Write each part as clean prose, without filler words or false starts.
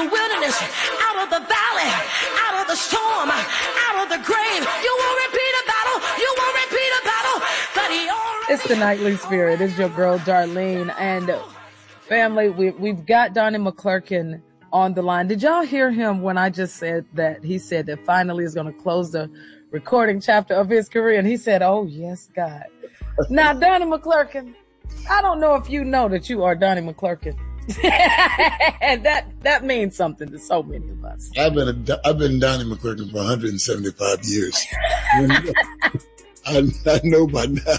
the wilderness, out of the valley, out of the storm, out of the grave. You will repeat a battle. You will repeat a battle that he already. It's the Nightly Spirit. It's your girl, Darlene. And family, we've got Donnie McClurkin on the line. Did y'all hear him when I just said that? He said that finally is going to close the recording chapter of his career. And he said, oh, yes, God. Now, Donnie McClurkin, I don't know if you know that you are Donnie McClurkin. And that means something to so many of us. I've been Donnie McClurkin for 175 years. I know by now.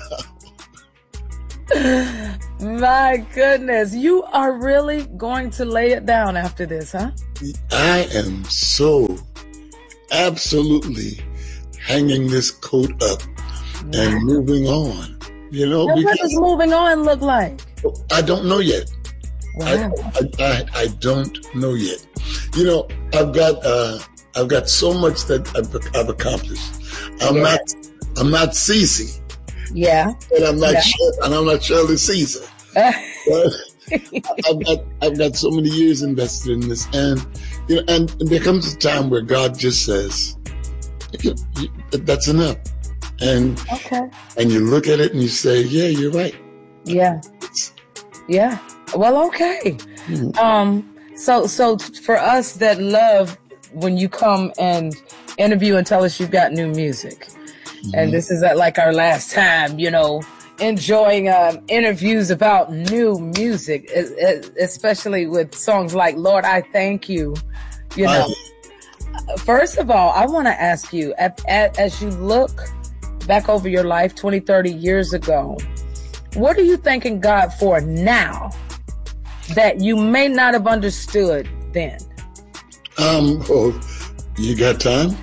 My goodness, you are really going to lay it down after this, huh? I am so absolutely hanging this coat up and moving on. You know, now, what does moving on look like? I don't know yet. Wow. I don't know yet. You know, I've got so much that I've accomplished. I'm not Cece. Yeah. And I'm not Shirley Caesar. But I've got so many years invested in this, and you know, and there comes a time where God just says, "That's enough," and you look at it and you say, "Yeah, you're right." Yeah. Yeah. Well, okay. Mm-hmm. So for us that love when you come and interview and tell us you've got new music. And this is like our last time, you know, enjoying interviews about new music, especially with songs like Lord, I Thank You. You know, first of all, I want to ask you, as you look back over your life 20, 30 years ago, what are you thanking God for now that you may not have understood then? Oh, you got time?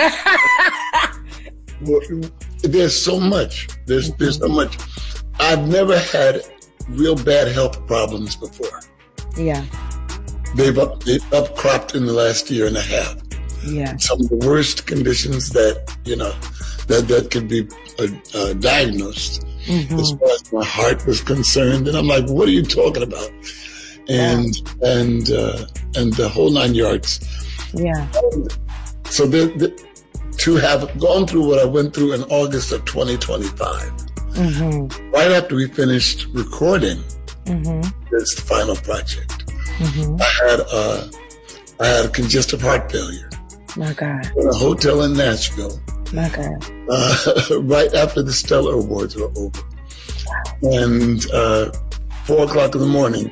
There's so much. There's so much. I've never had real bad health problems before. Yeah. They've upcropped in the last year and a half. Yeah. Some of the worst conditions that, you know, that could be diagnosed as far as my heart was concerned. And I'm like, what are you talking about? And the whole 9 yards. Yeah. So to have gone through what I went through in August of 2025, right after we finished recording this final project, I had congestive heart failure. My God. In a hotel in Nashville. My God. Right after the Stellar Awards were over. And 4 o'clock in the morning,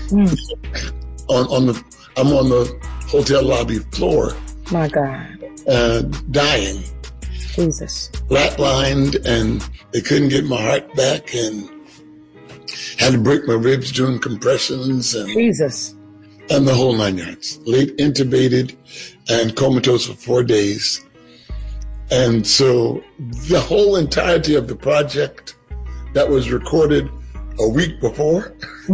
I'm on the hotel lobby floor. My God. Dying. Jesus. Flatlined, and they couldn't get my heart back, and had to break my ribs doing compressions, and Jesus. And the whole 9 yards. Late intubated and comatose for 4 days. And so the whole entirety of the project that was recorded a week before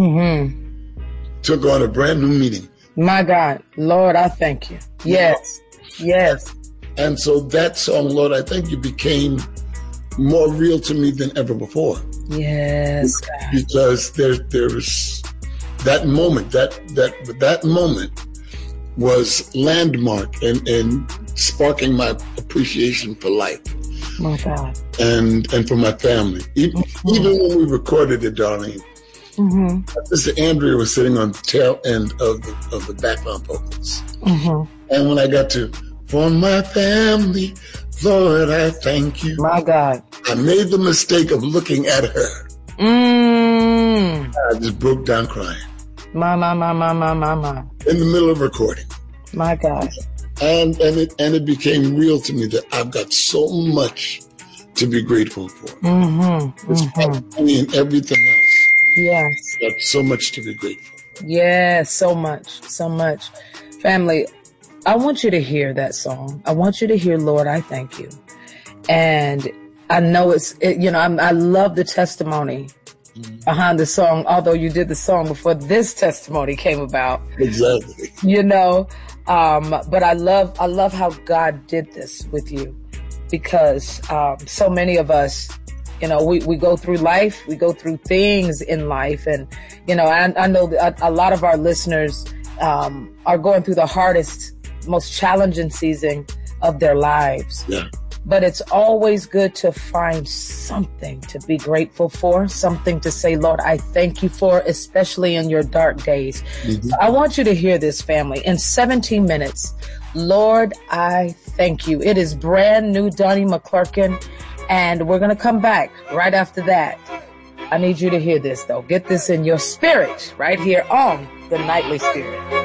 took on a brand new meaning. My God. Lord, I thank you. Yes. Yes. And so that song, Lord, I Thank You, became more real to me than ever before. Yes. Because there's that moment, that moment was landmark and sparking my appreciation for life. My God. And for my family. Even when we recorded it, Darlene, Sister Andrea was sitting on the tail end of the background vocals. And when I got to, for my family, Lord, I thank you. My God. I made the mistake of looking at her. I just broke down crying. My. In the middle of recording. My God. And it became real to me that I've got so much to be grateful for. It's me and everything else. Yes. Got so much to be grateful for. Yes, so much. Family, I want you to hear that song. I want you to hear, Lord, I Thank You. And I know I love the testimony behind the song, although you did the song before this testimony came about. Exactly. You know, but I love how God did this with you, because so many of us, you know, we go through life, we go through things in life. And, you know, I know that a lot of our listeners, are going through the hardest, most challenging season of their lives. Yeah. But it's always good to find something to be grateful for, something to say, Lord, I thank you for, especially in your dark days. Mm-hmm. So I want you to hear this, family. In 17 minutes, Lord, I thank you. It is brand new Donnie McClurkin, and we're going to come back right after that. I need you to hear this, though. Get this in your spirit right here on The Nightly Spirit.